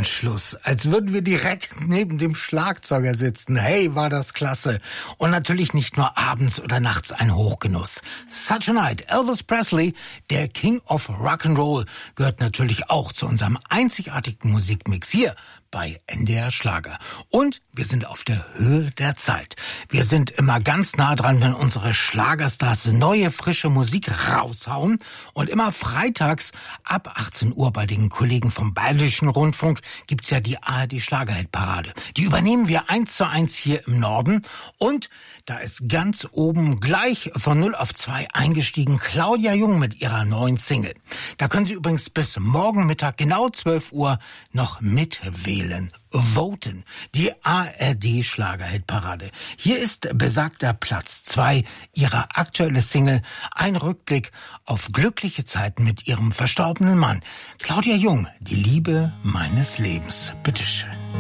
Anschluss, als würden wir direkt neben dem Schlagzeuger sitzen. Hey, war das klasse. Und natürlich nicht nur abends oder nachts ein Hochgenuss. Such a Night, Elvis Presley, der King of Rock'n'Roll, gehört natürlich auch zu unserem einzigartigen Musikmix hier bei NDR Schlager. Und wir sind auf der Höhe der Zeit. Wir sind immer ganz nah dran, wenn unsere Schlagerstars neue, frische Musik raushauen. Und immer freitags ab 18 Uhr bei den Kollegen vom Bayerischen Rundfunk gibt's ja die ARD Schlagerhit-Parade. Die übernehmen wir 1:1 hier im Norden. Und da ist ganz oben gleich von 0 auf 2 eingestiegen Claudia Jung mit ihrer neuen Single. Da können Sie übrigens bis morgen Mittag genau 12 Uhr noch mitwählen. Voten. Die ARD Schlagerhitparade. Hier ist besagter Platz 2 ihrer aktuelle Single. Ein Rückblick auf glückliche Zeiten mit ihrem verstorbenen Mann. Claudia Jung, die Liebe meines Lebens. Bitteschön.